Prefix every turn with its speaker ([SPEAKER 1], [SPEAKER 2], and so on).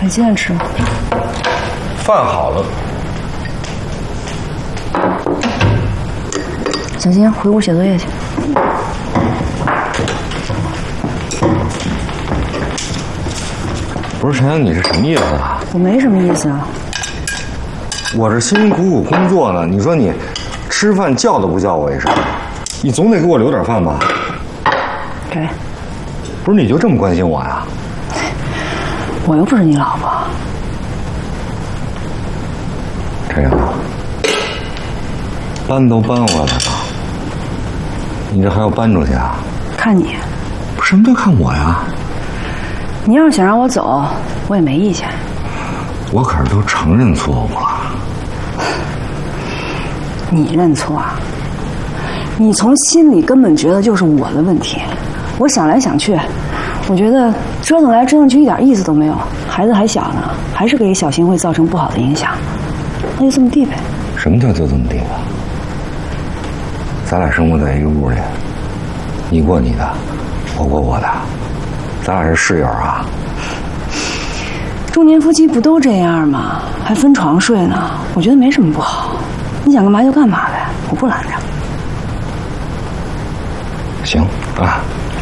[SPEAKER 1] 配鸡蛋吃吧。
[SPEAKER 2] 饭好了。
[SPEAKER 1] 小金，回屋写作业去。
[SPEAKER 2] 不是陈阳，你是什么意思啊？
[SPEAKER 1] 我没什么意思啊。
[SPEAKER 2] 我这辛辛苦苦工作呢，你说你吃饭叫都不叫我一声，你总得给我留点饭吧？
[SPEAKER 1] 给。
[SPEAKER 2] 不是你就这么关心我呀？
[SPEAKER 1] 我又不是你老婆。
[SPEAKER 2] 陈阳，搬都搬回来了，你这还要搬出去啊？
[SPEAKER 1] 看你。
[SPEAKER 2] 什么叫看我呀？
[SPEAKER 1] 你要是想让我走，我也没意见。
[SPEAKER 2] 我可是都承认错误了。
[SPEAKER 1] 你认错啊？你从心里根本觉得就是我的问题。我想来想去，我觉得折腾来折腾去一点意思都没有。孩子还小呢，还是给小新会造成不好的影响。那就这么地呗。
[SPEAKER 2] 什么叫就这么地吧？咱俩生活在一个屋里，你过你的，我过我的，咱俩是室友啊。
[SPEAKER 1] 中年夫妻不都这样吗？还分床睡呢，我觉得没什么不好。你想干嘛就干嘛呗，我不拦着。
[SPEAKER 2] 行啊，